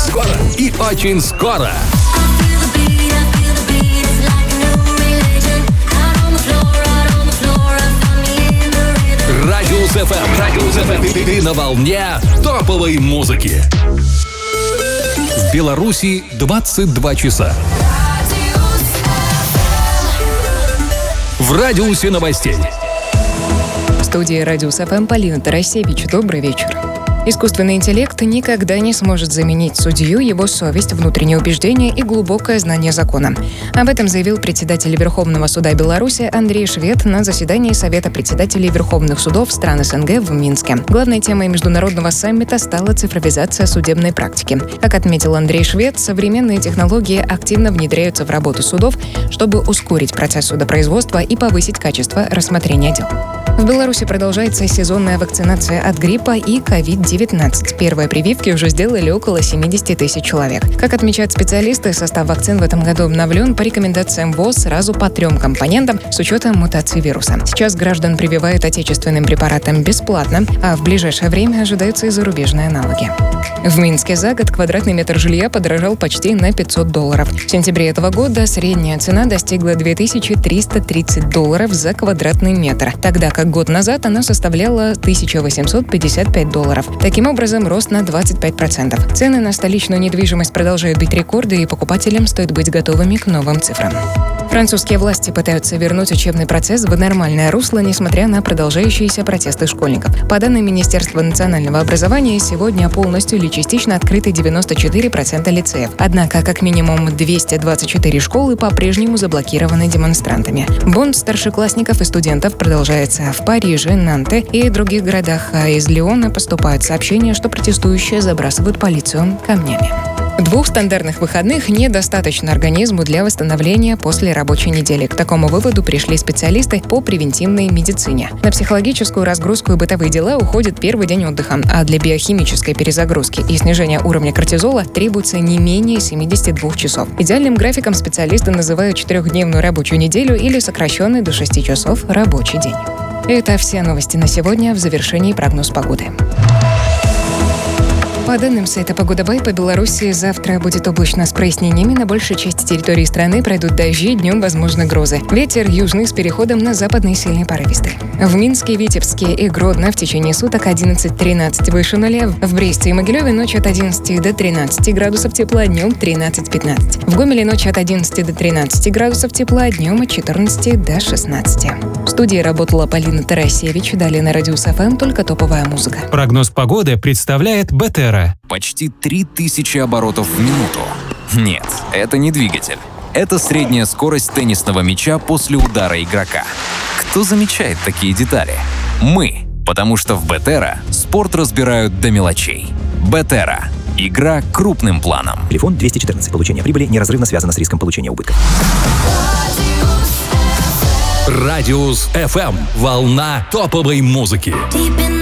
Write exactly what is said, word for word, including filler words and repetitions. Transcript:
скоро и очень скоро. Радиус эф эм. Радиус эф эм. Ты на волне топовой музыки. В Беларуси двадцать два часа. В радиусе новостей. В студии Радиус эф эм Полина Тарасевич. Добрый вечер. Искусственный интеллект никогда не сможет заменить судью, его совесть, внутренние убеждения и глубокое знание закона. Об этом заявил председатель Верховного суда Беларуси Андрей Швед на заседании Совета председателей Верховных судов стран эс эн гэ в Минске. Главной темой международного саммита стала цифровизация судебной практики. Как отметил Андрей Швед, современные технологии активно внедряются в работу судов, чтобы ускорить процесс судопроизводства и повысить качество рассмотрения дел. В Беларуси продолжается сезонная вакцинация от гриппа и ковид девятнадцать. Первые прививки уже сделали около семьдесят тысяч человек. Как отмечают специалисты, состав вакцин в этом году обновлен по рекомендациям ВОЗ сразу по трем компонентам с учетом мутации вируса. Сейчас граждан прививают отечественным препаратом бесплатно, а в ближайшее время ожидаются и зарубежные аналоги. В Минске за год квадратный метр жилья подорожал почти на пятьсот долларов. В сентябре этого года средняя цена достигла две тысячи триста тридцать долларов за квадратный метр, тогда как год назад она составляла тысяча восемьсот пятьдесят пять долларов. Таким образом, рост на двадцать пять процентов. Цены на столичную недвижимость продолжают бить рекорды, и покупателям стоит быть готовыми к новым цифрам. Французские власти пытаются вернуть учебный процесс в нормальное русло, несмотря на продолжающиеся протесты школьников. По данным Министерства национального образования, сегодня полностью или частично открыты девяносто четыре процента лицеев. Однако, как минимум двести двадцать четыре школы по-прежнему заблокированы демонстрантами. Бунт старшеклассников и студентов продолжается в Париже, Нанте и других городах, а из Лиона поступают сообщения, что протестующие забрасывают полицию камнями. Двух стандартных выходных недостаточно организму для восстановления после рабочей недели. К такому выводу пришли специалисты по превентивной медицине. На психологическую разгрузку и бытовые дела уходит первый день отдыха, а для биохимической перезагрузки и снижения уровня кортизола требуется не менее семьдесят два часов. Идеальным графиком специалисты называют четырехдневную рабочую неделю или сокращенный до шести часов рабочий день. Это все новости на сегодня. В завершении прогноз погоды. По данным сайта «Погода.бай», по Беларуси завтра будет облачно с прояснениями. На большей части территории страны пройдут дожди, днем возможны грозы. Ветер южный с переходом на западный сильный порывистый. В Минске, Витебске и Гродно в течение суток одиннадцать-тринадцать выше нуля. В Бресте и Могилеве ночью от одиннадцати до тринадцати градусов тепла, днем тринадцать-пятнадцать. В Гомеле ночью от одиннадцати до тринадцати градусов тепла, днем от четырнадцати до шестнадцати. В студии работала Полина Тарасевич. Далее на Радиус эф эм только топовая музыка. Прогноз погоды представляет БТР. Почти три тысячи оборотов в минуту. Нет, это не двигатель. Это средняя скорость теннисного мяча после удара игрока. Кто замечает такие детали? Мы, потому что в БТР спорт разбирают до мелочей. БТР. Игра крупным планом. Телефон двести четырнадцать. Получение прибыли неразрывно связано с риском получения убытков. Радиус эф эм. Волна топовой музыки.